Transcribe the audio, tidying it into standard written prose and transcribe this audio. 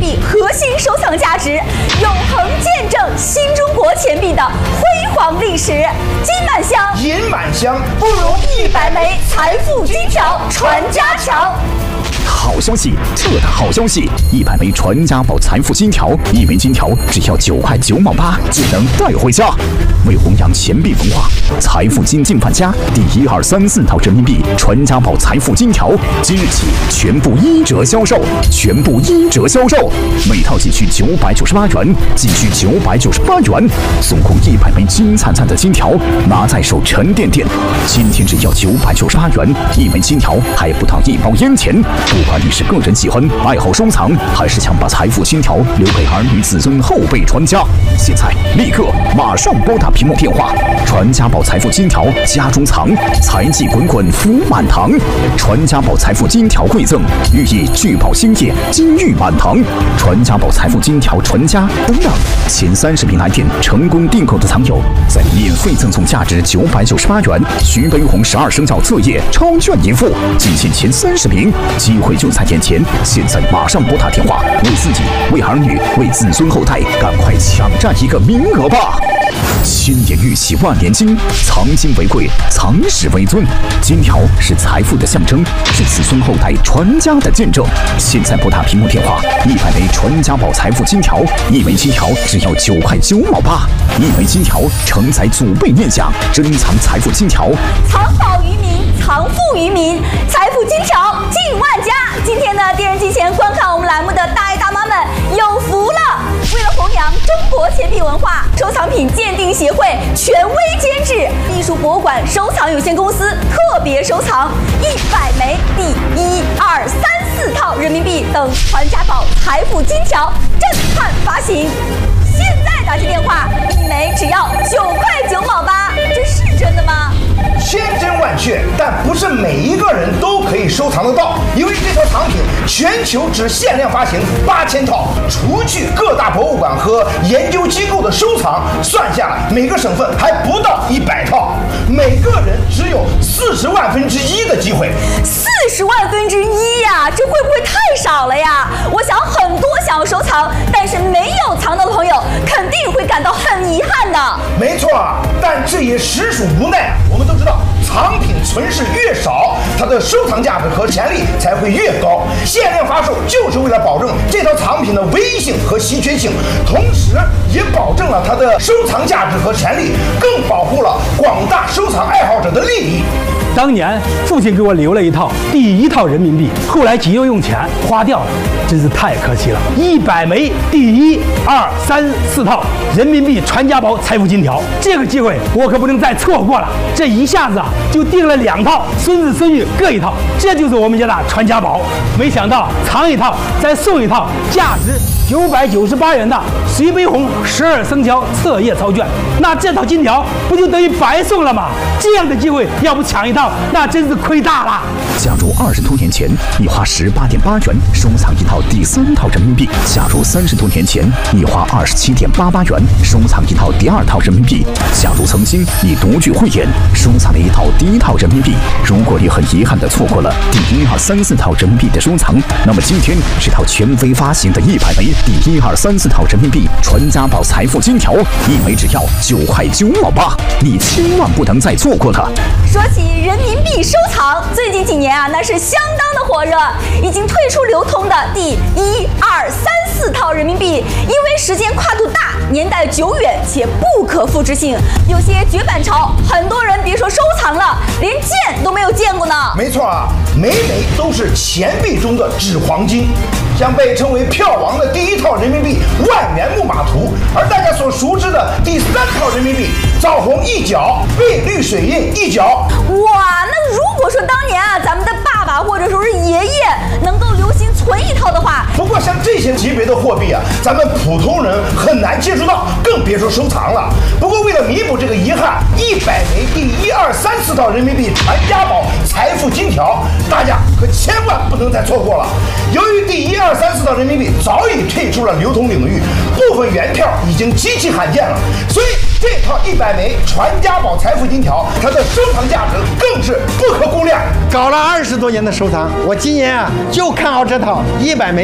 币核心收藏价值，永恒见证新中国钱币的辉煌历史。金满箱， 银满箱， 不如100枚财富金条传家强。 好消息，这的好消息！100枚传家宝财富金条，1枚金条只要9块9毛8就能带回家。为弘扬钱币文化，财富金进范家第1、2、3、4套人民币传家宝财富金条，今日起全部1折销售，每套仅需998元，送控100枚金灿灿的金条，拿在手沉甸甸。今天只要998元，1枚金条还不到1包烟钱。不管你是个人喜欢、爱好收藏，还是想把财富金条留给儿女子孙后辈传家，现在立刻马上拨打屏幕电话，传家宝财富金条家中藏，财气滚滚福满堂。传家宝财富金条馈赠，寓意聚宝兴业，金玉满堂。传家宝财富金条传家等等，前30名来电成功订购的藏友，再免费赠送价值998元徐悲鸿12生肖册页超券一副，仅限前30名，机会就在眼前，现在马上拨打电话，为自己、为儿女、为子孙后代，赶快抢占一个名额吧！千年玉玺万年金，藏金为贵，藏史为尊。金条是财富的象征，是子孙后代传家的见证。现在拨打屏幕电话，100枚传家宝财富金条，1枚金条只要9块9毛8，1枚金条承载祖辈念想，珍藏财富金条， 藏宝于民，藏富于民，财富金条进万家。今天呢，电视机前观看我们栏目的大爷大妈们有福了！为了弘扬中国钱币文化，收藏品鉴定协会权威监制艺术博物馆收藏有限公司特别收藏100枚第1、2、3、4套人民币等传家宝财富金条震撼发行。现在打起电话，1枚只要9块9毛8，这是真的吗？ 千真万确，但不是每一个人都可以收藏得到，因为这套藏品全球只限量发行8000套，除去各大博物馆和研究机构的收藏，算下来每个省份还不到100套，每个人只有40万分之一的机会。 40万分之一呀，这会不会太少了呀？我想很多想要收藏但是没有藏到的朋友，肯定会感到很遗憾的。 没错，但这也实属无奈。我们都知道，藏品存世越少，它的收藏价值和潜力才会越高。限量发售就是为了保证这套藏品的唯一性和稀缺性，同时也保证了它的收藏价值和潜力，更保护了广大收藏爱好者的利益。 当年父亲给我留了一套第1套人民币，后来急又用钱花掉了，真是太可惜了。100枚第1、2、3、4套人民币传家宝财富金条，这个机会我可不能再错过了。这一下子就订了2套，孙子孙女各1套，这就是我们家的传家宝。没想到藏1套再送1套，价值998元的徐悲鸿12生肖册页钞券，那这套金条不就等于白送了吗？这样的机会要不抢1套，那真是亏大了。 假如20多年前你花18.8元收藏1套第3套人民币，假如30多年前你花27.88元收藏1套第2套人民币，假如曾经你独具慧眼收藏了1套第1套人民币，如果你很遗憾地错过了第1、2、3、4套人民币的收藏，那么今天这套权威发行的100枚第1、2、3、4套人民币传家宝财富金条，1枚只要9块9毛8，你千万不能再错过了。 说起人民币收藏，最近几年啊，那是相当的火热。已经退出流通的第1、2、3、4套人民币，因为时间跨度大、年代久远且不可复制性，有些绝版潮，很多人别说收藏了，连见都没有见过呢。 没错啊，每枚都是钱币中的纸黄金。像被称为票王的第1套人民币万元木马图，而大家所熟知的第3套人民币枣红一角，碧绿水印一角。 哇，那如果说当年啊，咱们的爸爸或者说是爷爷能够留心存1套的话， 不过像这些级别的货币啊，咱们普通人很难接触到，更别说收藏了。不过为了弥补这个遗憾，100枚第1、2、3、4套人民币传家宝财富金条，大家可千万不能再错过了。由于第1、2、3、4套人民币早已退出了流通领域，部分原票已经极其罕见了，所以这套100枚传家宝财富金条，它的收藏价值更是不可估量。 搞了20多年的收藏，我今年啊就看好这套100枚